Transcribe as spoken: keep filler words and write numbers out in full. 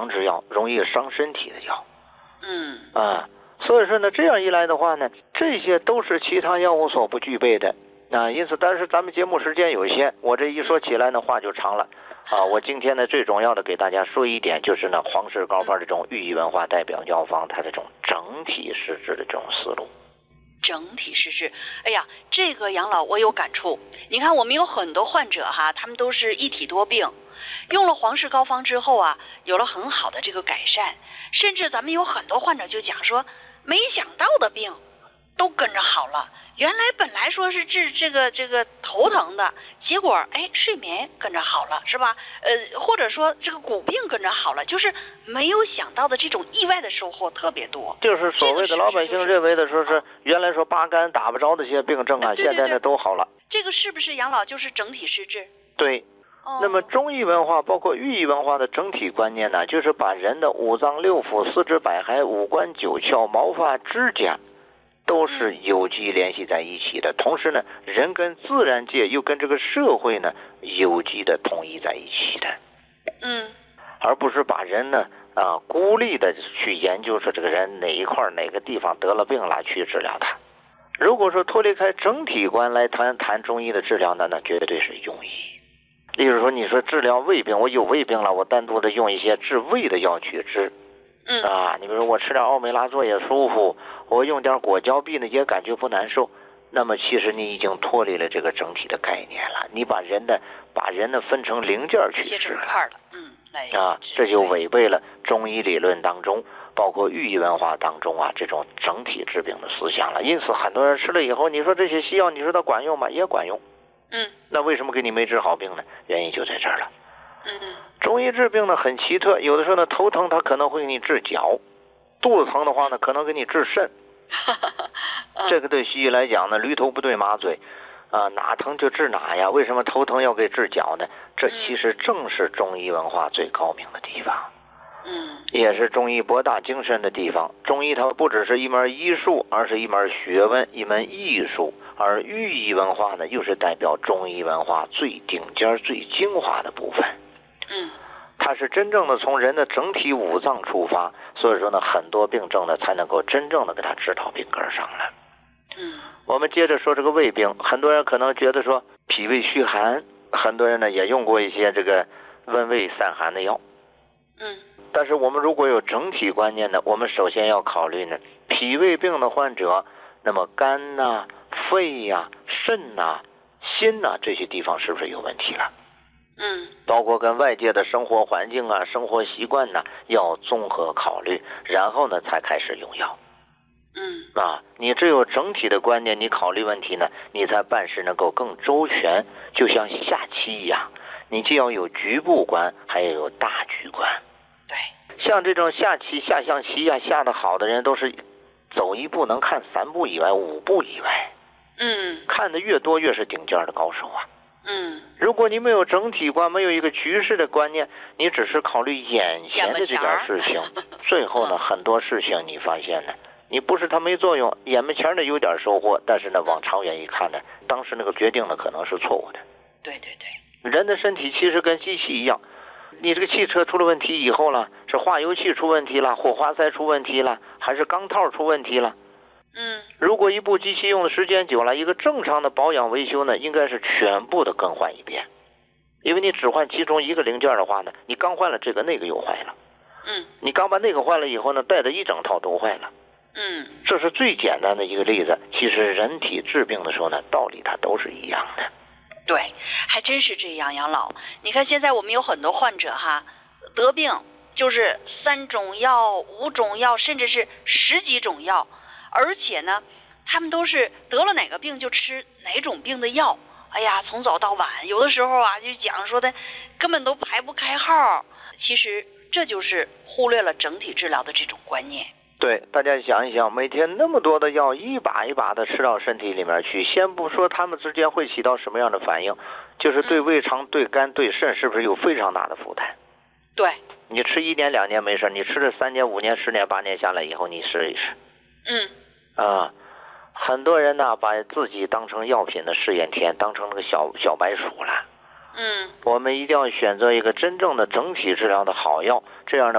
强制药，容易伤身体的药。 嗯啊，所以说呢，这样一来的话呢，这些都是其他药物所不具备的。啊，因此，但是咱们节目时间有限，我这一说起来呢，话就长了。啊，我今天呢最重要的给大家说一点，就是呢皇氏膏方这种寓意文化代表药方，它这种整体施治的这种思路。 整体施治，哎呀，这个杨老我有感触。你看，我们有很多患者哈，他们都是一体多病，用了皇氏膏方之后啊，有了很好的这个改善，甚至咱们有很多患者就讲说，没想到的病都跟着好了。原来本来说是治这个这个头疼的，结果哎睡眠跟着好了，是吧？呃，或者说这个骨病跟着好了，就是没有想到的这种意外的收获特别多。 就是所谓的老百姓认为的说是原来说八竿打不着的这些病症啊，现在呢都好了。 这个是不是杨老就是整体施治？ 对。那么中医文化包括寓意文化的整体观念呢，就是把人的五脏六腑、四肢百骸、五官九窍、毛发指甲都是有机联系在一起的，同时呢，人跟自然界又跟这个社会呢有机的统一在一起的。 嗯， 而不是把人呢啊孤立的去研究说这个人哪一块哪个地方得了病了去治疗他。如果说脱离开整体观来谈谈中医的治疗呢，那绝对是庸医。例如说，你说治疗胃病，我有胃病了，我单独的用一些治胃的药去治。 嗯啊，你比如说我吃点奥美拉唑也舒服，我用点果胶碧呢也感觉不难受。那么其实你已经脱离了这个整体的概念了，你把人的把人呢分成零件去治了。 嗯， 啊，这就违背了中医理论当中，包括寓意文化当中啊这种整体治病的思想了。因此很多人吃了以后，你说这些西药你说它管用吗？也管用。 嗯， 那为什么给你没治好病呢？原因就在这儿了。 嗯嗯， 中医治病呢很奇特，有的时候呢头疼它可能会给你治脚，肚子疼的话呢可能给你治肾。这个对西医来讲呢，驴头不对马嘴啊，哪疼就治哪呀？为什么头疼要给治脚呢？这其实正是中医文化最高明的地方。 嗯， 也是中医博大精深的地方。中医它不只是一门医术，而是一门学问，一门艺术。而寓意文化呢，又是代表中医文化最顶尖、最精华的部分。 嗯， 它是真正的从人的整体五脏出发，所以说呢，很多病症呢才能够真正的给它治到病根上来。 嗯， 我们接着说这个胃病，很多人可能觉得说脾胃虚寒，很多人呢也用过一些这个温胃散寒的药。 嗯， 但是我们如果有整体观念呢，我们首先要考虑呢，脾胃病的患者，那么肝呐、啊、肺呀、啊、肾呐、啊、心呐、啊、这些地方是不是有问题了？ 嗯， 包括跟外界的生活环境啊、生活习惯呢，要综合考虑，然后呢才开始用药。 嗯， 啊，你只有整体的观念，你考虑问题呢，你才办事能够更周全，就像下棋一样，你既要有局部观，还要有大局观。 对， 像这种下棋、下象棋呀、啊，下得好的人，都是走一步能看三步以外、五步以外。 嗯， 看得越多，越是顶尖的高手啊。 嗯， 如果你没有整体观，没有一个局势的观念，你只是考虑眼前的这点事情，最后呢，很多事情你发现呢，你不是它没作用，眼门前的有点收获，但是呢，往长远一看呢，当时那个决定呢，可能是错误的。 对对对， 人的身体其实跟机器一样，你这个汽车出了问题以后了，是化油器出问题了，火花塞出问题了，还是钢套出问题了？ 嗯， 如果一部机器用的时间久了，一个正常的保养维修呢，应该是全部的更换一遍。因为你只换其中一个零件的话呢，你刚换了这个，那个又坏了。 嗯， 你刚把那个换了以后呢，带的一整套都坏了。 嗯， 这是最简单的一个例子。其实人体治病的时候呢，道理它都是一样的。 对，还真是这样，杨老。你看现在我们有很多患者哈，得病就是三种药、五种药，甚至是十几种药。而且呢，他们都是得了哪个病就吃哪种病的药。哎呀，从早到晚，有的时候啊，就讲说的根本都排不开号。其实这就是忽略了整体治疗的这种观念。 对，大家想一想，每天那么多的药一把一把的吃到身体里面去，先不说它们之间会起到什么样的反应，就是对胃肠、对肝、对肾是不是有非常大的负担？ 对， 你吃一年两年没事，你吃了三年、五年、十年、八年下来以后，你试一试。 嗯。 啊，很多人呢把自己当成药品的试验田，当成那个小小白鼠了。 嗯， 我们一定要选择一个真正的整体治疗的好药，这样呢